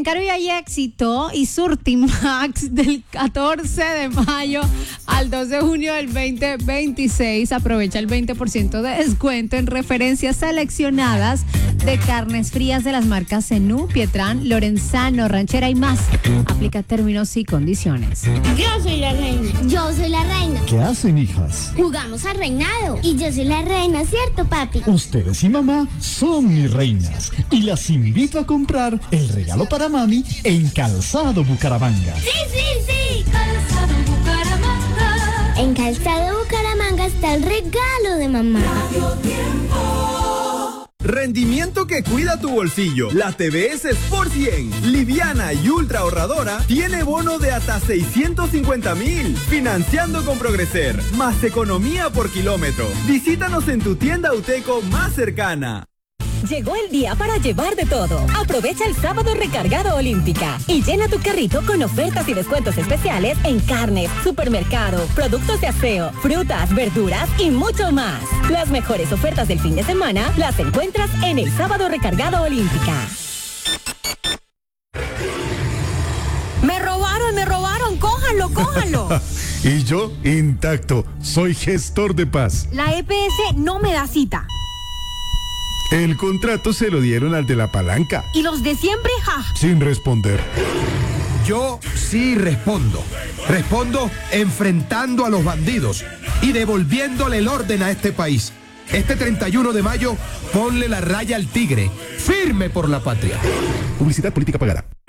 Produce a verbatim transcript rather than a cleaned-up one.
En Caro y hay éxito y Surtimax del catorce de mayo al dos de junio del veinte veintiséis. Aprovecha el veinte por ciento de descuento en referencias seleccionadas de carnes frías de las marcas Zenú, Pietrán, Lorenzano, Ranchera y más. Aplica términos y condiciones. Yo soy la reina. Yo soy la reina. ¿Qué hacen, hijas? Jugamos al reinado. Y yo soy la reina, ¿cierto, papi? Ustedes y mamá son mis reinas. Y las invito a comprar el regalo para mami en Calzado Bucaramanga. ¡Sí, sí, sí! Calzado Bucaramanga. En Calzado Bucaramanga está el regalo de mamá. Rendimiento que cuida tu bolsillo. La T V S Sport cien, liviana y ultra ahorradora, tiene bono de hasta seiscientos cincuenta mil. Financiando con Progreser, más economía por kilómetro. Visítanos en tu tienda Uteco más cercana. Llegó el día para llevar de todo. Aprovecha el sábado recargado Olímpica y llena tu carrito con ofertas y descuentos especiales en carnes, supermercado, productos de aseo, frutas, verduras y mucho más. Las mejores ofertas del fin de semana las encuentras en el sábado recargado Olímpica. Me robaron, me robaron, cójanlo, cójanlo. Y yo, intacto, soy gestor de paz. La E P S no me da cita. El contrato se lo dieron al de la palanca. ¿Y los de siempre, ja? Sin responder. Yo sí respondo. Respondo enfrentando a los bandidos y devolviéndole el orden a este país. Este treinta y uno de mayo, ponle la raya al tigre. Firme por la patria. Publicidad política pagada.